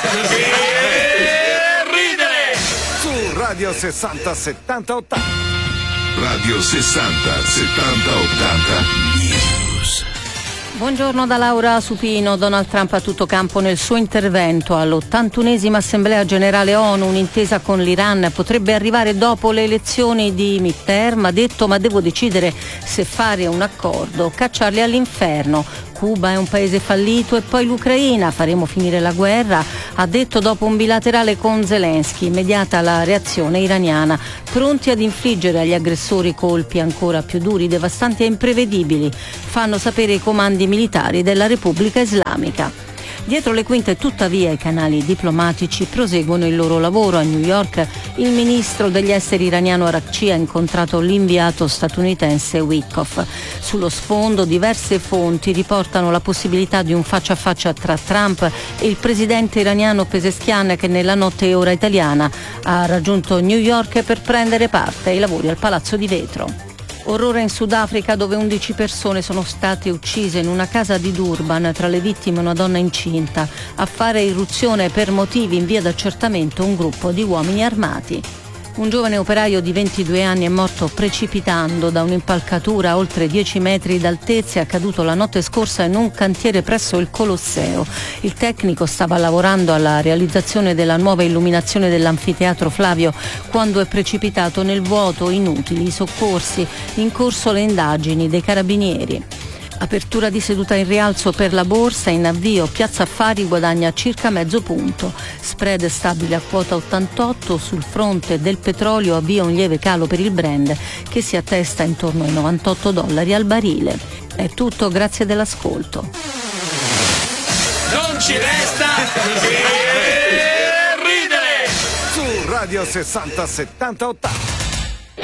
ridere. Su Radio 60 70 80. Radio 60 70 80 News. Buongiorno da Laura Supino. Donald Trump a tutto campo nel suo intervento all'81esima Assemblea Generale ONU. Un'intesa con l'Iran potrebbe arrivare dopo le elezioni di midterm. Ha detto: ma devo decidere se fare un accordo o cacciarli all'inferno. Cuba è un paese fallito e poi l'Ucraina, faremo finire la guerra, ha detto dopo un bilaterale con Zelensky. Immediata la reazione iraniana, pronti ad infliggere agli aggressori colpi ancora più duri, devastanti e imprevedibili, fanno sapere i comandi militari della Repubblica Islamica. Dietro le quinte, tuttavia, i canali diplomatici proseguono il loro lavoro. A New York il ministro degli esteri iraniano Araghchi ha incontrato l'inviato statunitense Witkoff. Sullo sfondo diverse fonti riportano la possibilità di un faccia a faccia tra Trump e il presidente iraniano Pezeshkian, che nella notte ora italiana ha raggiunto New York per prendere parte ai lavori al Palazzo di Vetro. Orrore in Sudafrica, dove 11 persone sono state uccise in una casa di Durban, tra le vittime una donna incinta. A fare irruzione per motivi in via d'accertamento un gruppo di uomini armati. Un giovane operaio di 22 anni è morto precipitando da un'impalcatura a oltre 10 metri d'altezza. È accaduto la notte scorsa in un cantiere presso il Colosseo. Il tecnico stava lavorando alla realizzazione della nuova illuminazione dell'anfiteatro Flavio quando è precipitato nel vuoto. Inutili i soccorsi, in corso le indagini dei carabinieri. Apertura di seduta in rialzo per la borsa, in avvio Piazza Affari guadagna circa mezzo punto, spread stabile a quota 88, sul fronte del petrolio avvia un lieve calo per il Brent che si attesta intorno ai $98 al barile. È tutto, grazie dell'ascolto. Non ci resta che ridere. Su Radio 60 70 80.